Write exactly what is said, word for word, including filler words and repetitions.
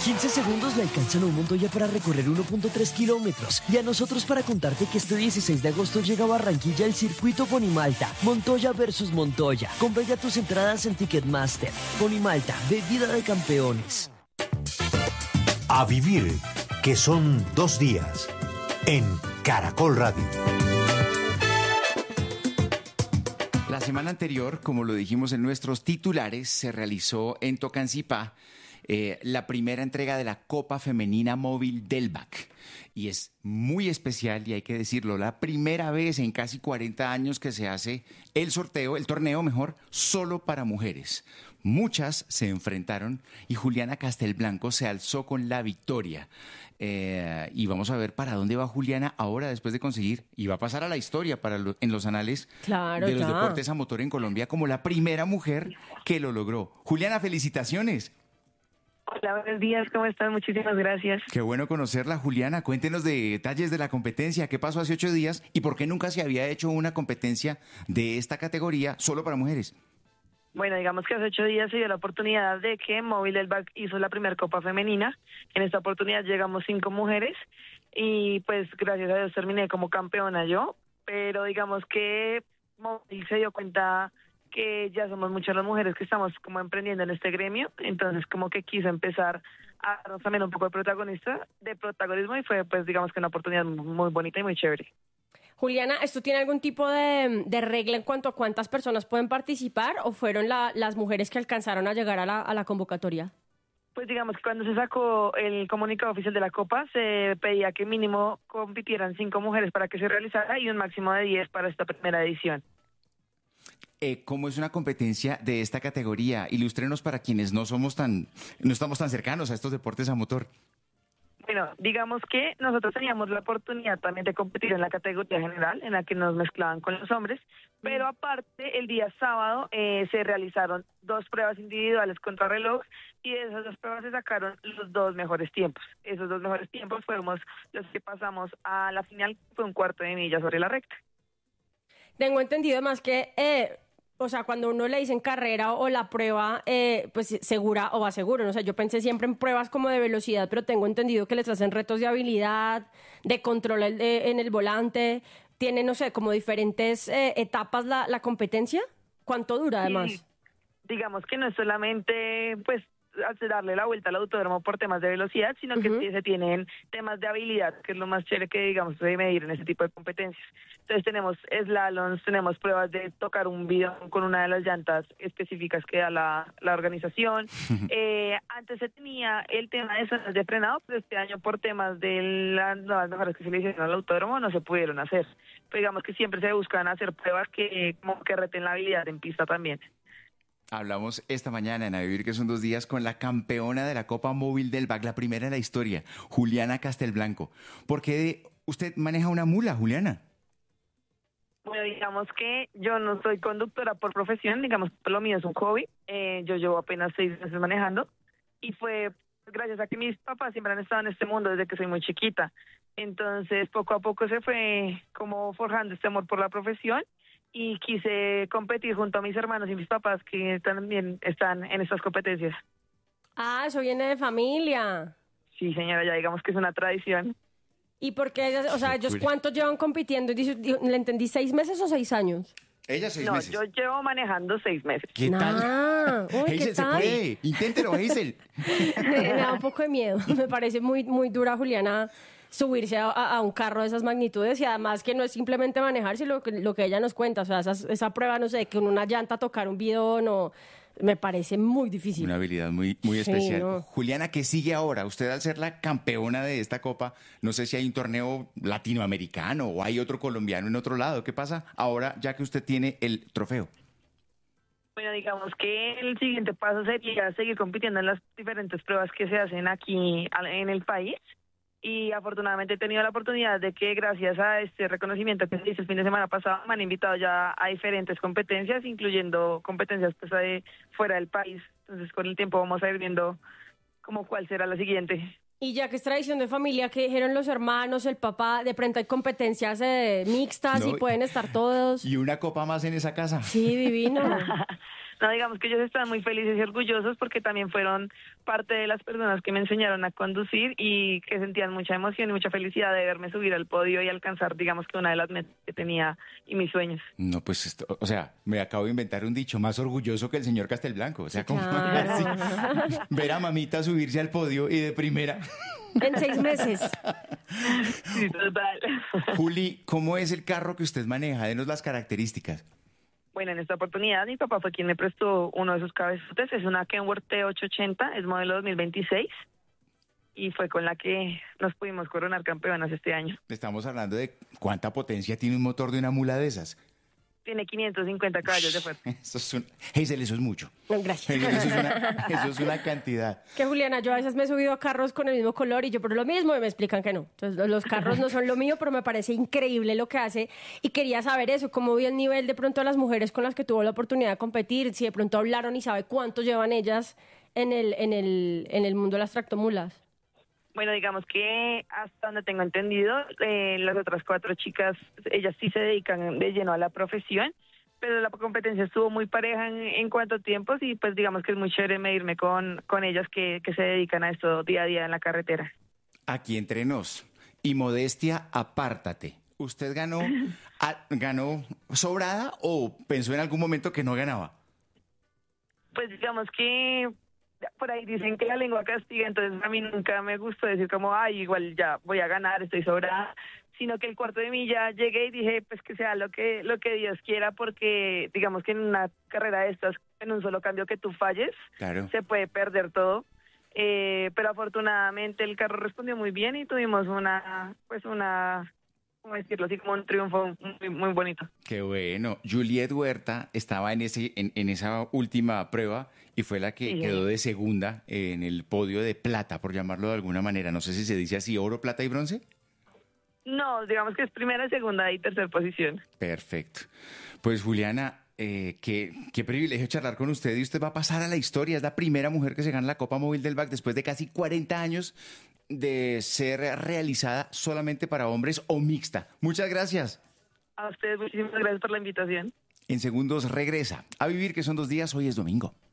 quince segundos le alcanzan a un Montoya para recorrer uno punto tres kilómetros y a nosotros para contarte que este dieciséis de agosto llega a Barranquilla el circuito Ponimalta. Montoya versus Montoya. Compra ya tus entradas en Ticketmaster. Ponimalta, bebida de campeones. A vivir, que son dos días, en Caracol Radio. La semana anterior, como lo dijimos en nuestros titulares, se realizó en Tocancipá eh, la primera entrega de la Copa Femenina Móvil del B A C. Y es muy especial, y hay que decirlo, la primera vez en casi cuarenta años que se hace el sorteo, el torneo mejor, solo para mujeres. Muchas se enfrentaron y Juliana Castelblanco se alzó con la victoria. Eh, y vamos a ver para dónde va Juliana ahora después de conseguir, y va a pasar a la historia para lo, en los anales claro, de los ya. deportes a motor en Colombia como la primera mujer que lo logró. Juliana, felicitaciones. Hola, buenos días, ¿cómo están? Muchísimas gracias. Qué bueno conocerla, Juliana. Cuéntenos de detalles de la competencia, qué pasó hace ocho días y por qué nunca se había hecho una competencia de esta categoría solo para mujeres. Bueno, digamos que hace ocho días se dio la oportunidad de que Móvil del B A C hizo la primera Copa Femenina. En esta oportunidad llegamos cinco mujeres y pues gracias a Dios terminé como campeona yo, pero digamos que Móvil se dio cuenta que ya somos muchas las mujeres que estamos como emprendiendo en este gremio, entonces como que quiso empezar a darnos también un poco de protagonista, de protagonismo y fue pues digamos que una oportunidad muy bonita y muy chévere. Juliana, ¿esto tiene algún tipo de, de regla en cuanto a cuántas personas pueden participar o fueron la, las mujeres que alcanzaron a llegar a la, a la convocatoria? Pues digamos que cuando se sacó el comunicado oficial de la Copa se pedía que mínimo compitieran cinco mujeres para que se realizara y un máximo de diez para esta primera edición. Eh, ¿Cómo es una competencia de esta categoría? Ilústrenos para quienes no somos tan, no estamos tan cercanos a estos deportes a motor. Bueno, digamos que nosotros teníamos la oportunidad también de competir en la categoría general, en la que nos mezclaban con los hombres, pero aparte el día sábado eh, se realizaron dos pruebas individuales contra reloj y de esas dos pruebas se sacaron los dos mejores tiempos. Esos dos mejores tiempos fuimos los que pasamos a la final, fue un cuarto de milla sobre la recta. Tengo entendido además que, eh, o sea, cuando uno le dicen carrera o la prueba, eh, pues segura o va seguro, ¿no? O sea, yo pensé siempre en pruebas como de velocidad, pero tengo entendido que les hacen retos de habilidad, de control de, en el volante. Tiene, no sé, como diferentes eh, etapas la, la competencia. ¿Cuánto dura además? Sí, digamos que no es solamente, pues, hacer darle la vuelta al autódromo por temas de velocidad, sino que uh-huh. se tienen temas de habilidad, que es lo más chévere que, digamos, se debe medir en este tipo de competencias. Entonces tenemos slaloms, tenemos pruebas de tocar un bidón con una de las llantas específicas que da la, la organización. eh, antes se tenía el tema de zonas de frenado, pero este año por temas de las nuevas mejoras que se le hicieron al autódromo no se pudieron hacer. Pero digamos que siempre se buscan hacer pruebas que como que reten la habilidad en pista también. Hablamos esta mañana en A Vivir, que son dos días, con la campeona de la Copa Móvil del B A C, la primera en la historia, Juliana Castelblanco. ¿Por qué usted maneja una mula, Juliana? Bueno, digamos que yo no soy conductora por profesión, digamos que lo mío es un hobby. Eh, yo llevo apenas seis meses manejando y fue gracias a que mis papás siempre han estado en este mundo desde que soy muy chiquita. Entonces, poco a poco se fue como forjando este amor por la profesión. Y quise competir junto a mis hermanos y mis papás que también están en estas competencias. Ah, eso viene de familia. Sí, señora, ya digamos que es una tradición. ¿Y por qué ellas, o sea, ellos cuántos llevan compitiendo? ¿Le entendí seis meses o seis años? Ella seis no, meses. No, yo llevo manejando seis meses. ¿Qué tal? Ah, uy, Hazel, ¿qué tal? se puede. Inténtelo, Hazel. me, me da un poco de miedo. Me parece muy, muy dura, Juliana, subirse a, a un carro de esas magnitudes y además que no es simplemente manejar, sino lo que, lo que ella nos cuenta, o sea, esa, esa prueba, no sé, que con una llanta tocar un bidón o... Me parece muy difícil. Una habilidad muy, muy especial. Sí, no. Juliana, ¿qué sigue ahora? Usted al ser la campeona de esta Copa, no sé si hay un torneo latinoamericano o hay otro colombiano en otro lado. ¿Qué pasa ahora ya que usted tiene el trofeo? Bueno, digamos que el siguiente paso sería seguir compitiendo en las diferentes pruebas que se hacen aquí en el país. Y afortunadamente he tenido la oportunidad de que gracias a este reconocimiento que se hizo el fin de semana pasado me han invitado ya a diferentes competencias, incluyendo competencias pues, de fuera del país. Entonces con el tiempo vamos a ir viendo como cuál será la siguiente. Y ya que es tradición de familia, que dijeron los hermanos, el papá, de pronto hay competencias eh, mixtas no, y pueden estar todos. Y una copa más en esa casa. Sí, divino. No, digamos que ellos están muy felices y orgullosos porque también fueron parte de las personas que me enseñaron a conducir y que sentían mucha emoción y mucha felicidad de verme subir al podio y alcanzar, digamos que una de las metas que tenía y mis sueños. No, pues, esto, o sea, me acabo de inventar un dicho más orgulloso que el señor Castelblanco. O sea, como Claro. así, ver a mamita subirse al podio y de primera. En seis meses. Sí, total. Juli, ¿cómo es el carro que usted maneja? Denos las características. Bueno, en esta oportunidad mi papá fue quien me prestó uno de sus cabezotes, es una Kenworth T ochocientos ochenta, es modelo dos mil veintiséis y fue con la que nos pudimos coronar campeonas este año. Estamos hablando de cuánta potencia tiene un motor de una mula de esas. Tiene quinientos cincuenta caballos de fuerza. Eso es un... Hazel, eso es mucho. No, gracias. Hazel, eso es una, eso es una cantidad. Que Juliana, yo a veces me he subido a carros con el mismo color y yo por lo mismo y me explican que no. Entonces los carros no son lo mío, pero me parece increíble lo que hace y quería saber eso, cómo vio el nivel de pronto de las mujeres con las que tuvo la oportunidad de competir, si de pronto hablaron y sabe cuánto llevan ellas en el, en el, en el mundo de las tractomulas. Bueno, digamos que hasta donde tengo entendido, eh, las otras cuatro chicas, ellas sí se dedican de lleno a la profesión, pero la competencia estuvo muy pareja en, en cuanto a tiempos y pues digamos que es muy chévere medirme con, con ellas que, que se dedican a esto día a día en la carretera. Aquí entre nos. Y modestia, apártate. ¿Usted ganó, a- ganó sobrada o pensó en algún momento que no ganaba? Pues digamos que por ahí dicen que la lengua castiga, entonces a mí nunca me gustó decir como, ay, igual ya voy a ganar, estoy sobrada, sino que el cuarto de milla llegué y dije, pues que sea lo que lo que Dios quiera, porque digamos que en una carrera de estas, en un solo cambio que tú falles, Claro. se puede perder todo. Eh, pero afortunadamente el carro respondió muy bien y tuvimos una, pues una, ¿cómo decirlo? Así como un triunfo muy, muy bonito. Qué bueno. Juliet Huerta estaba en, ese, en, en esa última prueba y fue la que Sí. quedó de segunda en el podio de plata, por llamarlo de alguna manera. No sé si se dice así, oro, plata y bronce. No, digamos que es primera, segunda y tercera posición. Perfecto. Pues Juliana, eh, qué, qué privilegio charlar con usted y usted va a pasar a la historia. Es la primera mujer que se gana la Copa Móvil del B A C después de casi cuarenta años de ser realizada solamente para hombres o mixta. Muchas gracias. A ustedes muchísimas gracias por la invitación. En segundos regresa a Vivir, que son dos días. Hoy es domingo.